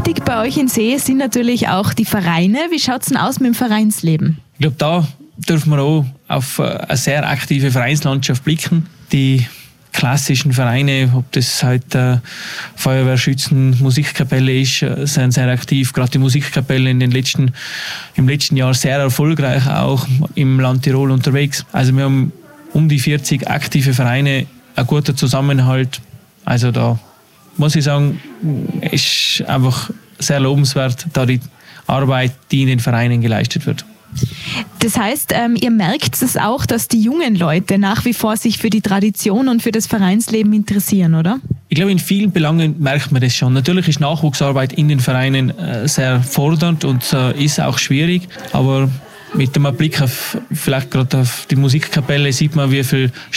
Wichtig bei euch in See sind natürlich auch die Vereine. Wie schaut es denn aus mit dem Vereinsleben? Ich glaube, da dürfen wir auch auf eine sehr aktive Vereinslandschaft blicken. Die klassischen Vereine, ob das halt Feuerwehr, Schützen, Musikkapelle ist, sind sehr aktiv. Gerade die Musikkapelle im letzten Jahr sehr erfolgreich auch im Land Tirol unterwegs. Also wir haben um die 40 aktive Vereine, ein guter Zusammenhalt. Also da muss ich sagen, ist einfach sehr lobenswert, da die Arbeit, die in den Vereinen geleistet wird. Das heißt, ihr merkt es auch, dass die jungen Leute nach wie vor sich für die Tradition und für das Vereinsleben interessieren, oder? Ich glaube, in vielen Belangen merkt man das schon. Natürlich ist Nachwuchsarbeit in den Vereinen sehr fordernd und ist auch schwierig, aber mit dem Blick auf vielleicht gerade auf die Musikkapelle sieht man, wie viel